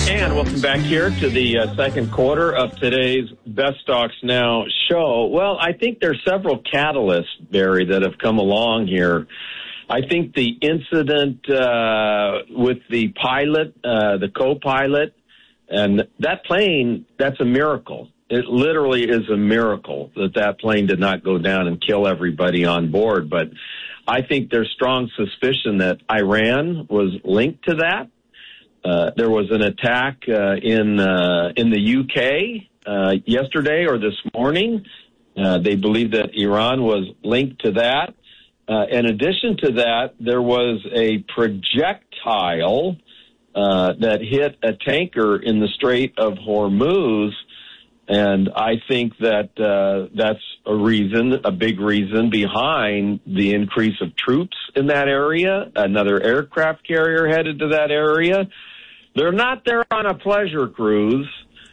And welcome back here to the second quarter of today's Best Stocks Now show. Well, I think there's several catalysts, Barry, that have come along here. I think the incident with the pilot, the co-pilot, and that plane, that's a miracle. It literally is a miracle that plane did not go down and kill everybody on board. But I think there's strong suspicion that Iran was linked to that. There was an attack in the UK yesterday or this morning. They believe that Iran was linked to that. In addition to that, there was a projectile that hit a tanker in the Strait of Hormuz, and I think that that's a big reason behind the increase of troops in that area. Another aircraft carrier headed to that area. They're not there on a pleasure cruise.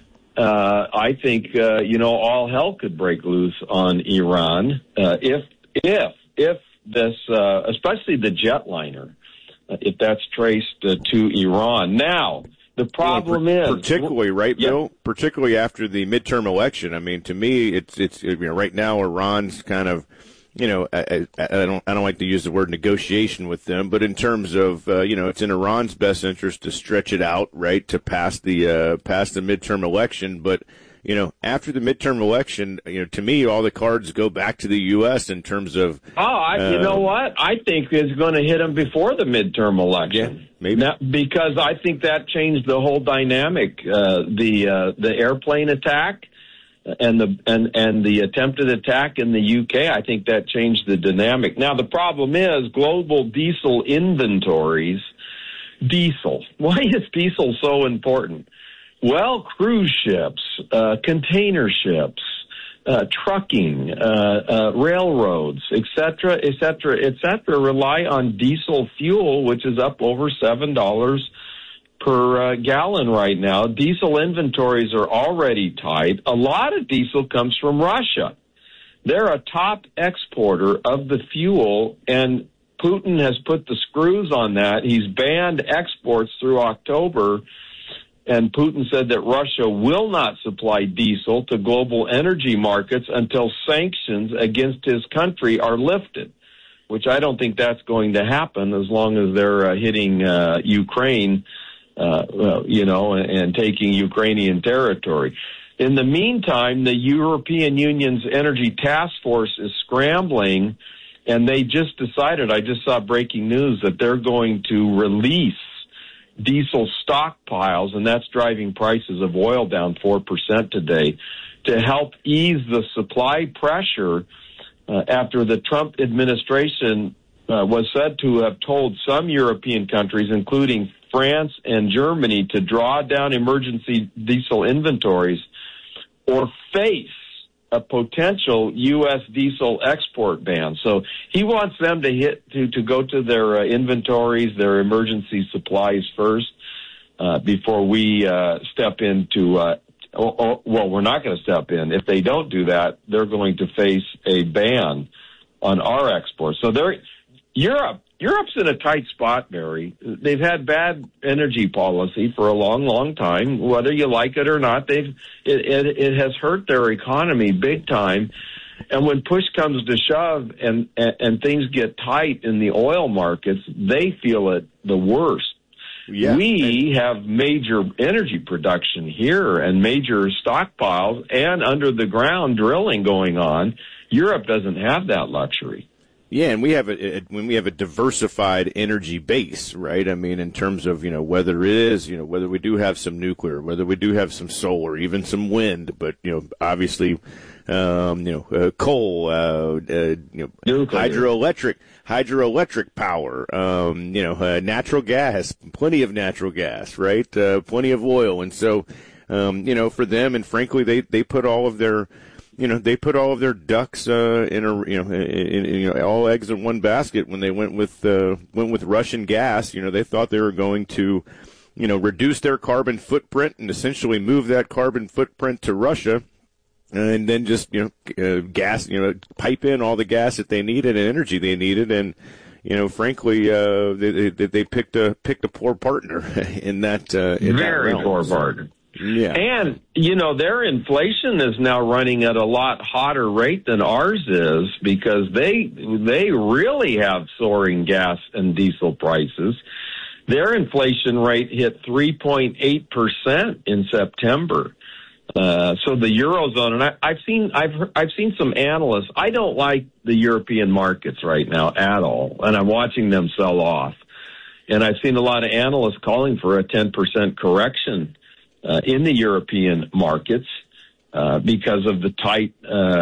I think, all hell could break loose on Iran if this, especially the jetliner, if that's traced to Iran. Now, the problem is particularly, right, Bill? Particularly after the midterm election. I mean, to me, it's right now Iran's kind of, I don't like to use the word negotiation with them, but in terms of it's in Iran's best interest to stretch it out, right, to pass the midterm election. But after the midterm election, to me, all the cards go back to the U.S. in terms of. You know what? I think it's going to hit them before the midterm election. Yeah, maybe. Now, because I think that changed the whole dynamic. The airplane attack and the attempted attack in the UK, I think that changed the dynamic. Now, the problem is global diesel inventories. Diesel. Why is diesel so important? Well, cruise ships, container ships, trucking, railroads, et cetera, rely on diesel fuel, which is up over $7 per gallon right now. Diesel inventories are already tight. A lot of diesel comes from Russia. They're a top exporter of the fuel, and Putin has put the screws on that. He's banned exports through October. And Putin said that Russia will not supply diesel to global energy markets until sanctions against his country are lifted, which I don't think that's going to happen as long as they're hitting Ukraine, and taking Ukrainian territory. In the meantime, the European Union's Energy Task Force is scrambling, and they just decided, I just saw breaking news, that they're going to release diesel stockpiles, and that's driving prices of oil down 4% today, to help ease the supply pressure after the Trump administration was said to have told some European countries, including France and Germany, to draw down emergency diesel inventories or face a potential U.S. diesel export ban. So he wants them to go to their inventories, their emergency supplies first, before we step into. We're not going to step in. If they don't do that, they're going to face a ban on our exports. So Europe's in a tight spot, Barry. They've had bad energy policy for a long, long time. Whether you like it or not, it has hurt their economy big time. And when push comes to shove and things get tight in the oil markets, they feel it the worst. Yeah. We have major energy production here and major stockpiles and under the ground drilling going on. Europe doesn't have that luxury. Yeah, and we have when we have a diversified energy base, right? I mean, in terms of, whether it is, whether we do have some nuclear, whether we do have some solar, even some wind, but, obviously, coal, hydroelectric power, natural gas, plenty of natural gas, right? Plenty of oil. And so, for them, and frankly, they put all of their, they put all of their ducks in all eggs in one basket when they went with Russian gas. They thought they were going to, reduce their carbon footprint and essentially move that carbon footprint to Russia, and then just pipe in all the gas that they needed and energy they needed, and frankly, they picked a poor partner in that. Very poor partner. Yeah. And, their inflation is now running at a lot hotter rate than ours is because they really have soaring gas and diesel prices. Their inflation rate hit 3.8% in September. So the Eurozone, and I've seen some analysts. I don't like the European markets right now at all, and I'm watching them sell off. And I've seen a lot of analysts calling for a 10% correction in the European markets because of the tight.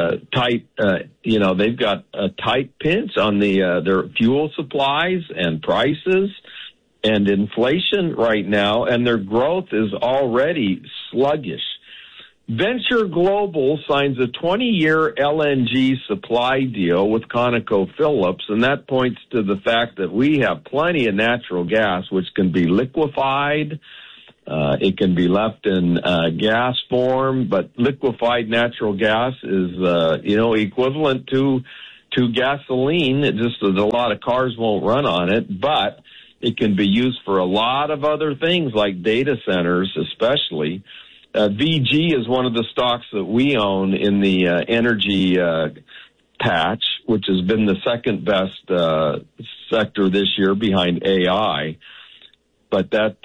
They've got a tight pinch on their fuel supplies and prices and inflation right now, and their growth is already sluggish. Venture Global signs a 20-year LNG supply deal with ConocoPhillips, and that points to the fact that we have plenty of natural gas, which can be liquefied. It can be left in gas form, but liquefied natural gas is, equivalent to gasoline. It just that a lot of cars won't run on it, but it can be used for a lot of other things like data centers, especially. VG is one of the stocks that we own in the energy patch, which has been the second best sector this year behind AI. But that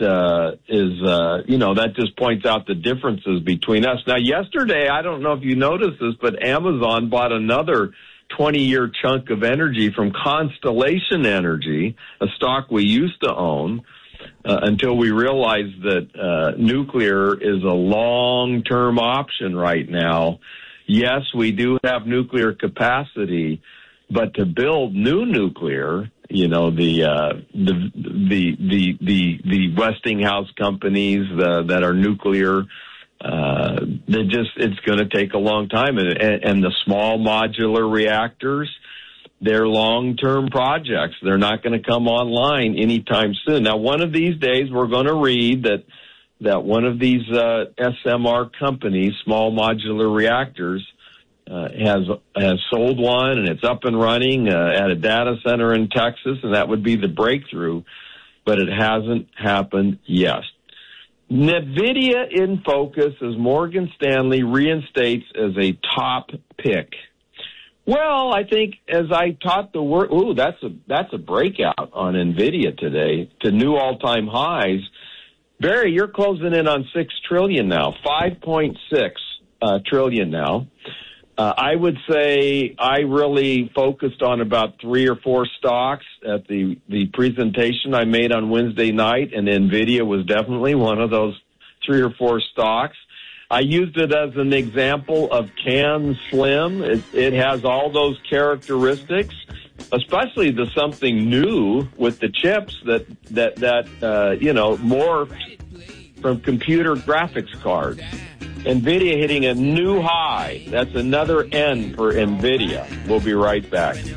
that just points out the differences between us. Now, yesterday, I don't know if you noticed this, but Amazon bought another 20-year chunk of energy from Constellation Energy, a stock we used to own, until we realized that nuclear is a long-term option right now. Yes, we do have nuclear capacity, but to build new nuclear, the Westinghouse companies that are nuclear, it's going to take a long time, and the small modular reactors, they're long-term projects. They're not going to come online anytime soon. Now, one of these days, we're going to read that one of these SMR companies, small modular reactors, has sold one, and it's up and running at a data center in Texas, and that would be the breakthrough. But it hasn't happened yet. NVIDIA in focus as Morgan Stanley reinstates as a top pick. Well, I think as I taught the word, that's a breakout on NVIDIA today to new all-time highs. Barry, you're closing in on $6 trillion now, $5.6 trillion now. I would say I really focused on about 3 or 4 stocks at the presentation I made on Wednesday night, and NVIDIA was definitely one of those 3 or 4 stocks. I used it as an example of Can Slim. It has all those characteristics, especially the something new with the chips that morphed from computer graphics cards. NVIDIA hitting a new high. That's another N for NVIDIA. We'll be right back.